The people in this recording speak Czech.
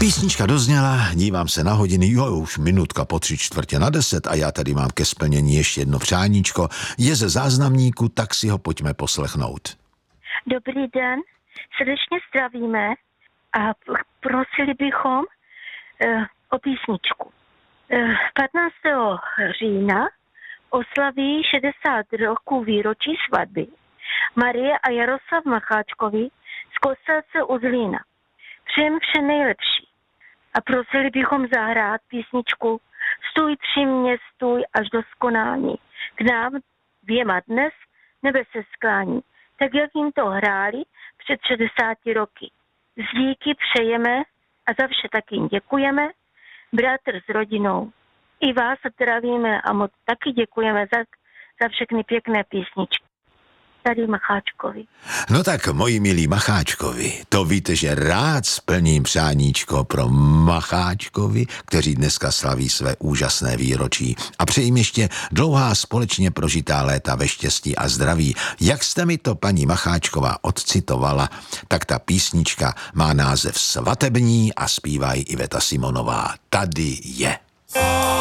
Písnička dozněla, dívám se na hodiny, už minutka po 9:45 a já tady mám ke splnění ještě jedno přáníčko. Je ze záznamníku, tak si ho pojďme poslechnout. Dobrý den, srdečně zdravíme a prosili bychom o písničku. 15. října oslaví 60 roků výročí svatby Marie a Jaroslav Macháčkovi z Kostelce u Zlína. Přejem vše nejlepší a prosili bychom zahrát písničku Stůj při mě, stůj až do skonání. K nám dvěma dnes nebe se sklání, tak jak jim to hráli před 60 roky. Z díky přejeme a za vše taky jim děkujeme, bratr s rodinou. I vás zdravíme a moc taky děkujeme za všechny pěkné písničky. Tady Macháčkovi. No tak, moji milí Macháčkovi, to víte, že rád splním přáníčko pro Macháčkovi, kteří dneska slaví své úžasné výročí. A přejím ještě dlouhá společně prožitá léta ve štěstí a zdraví. Jak jste mi to, paní Macháčková, odcitovala, tak ta písnička má název Svatební a zpívá ji Iveta Simonová. Tady je.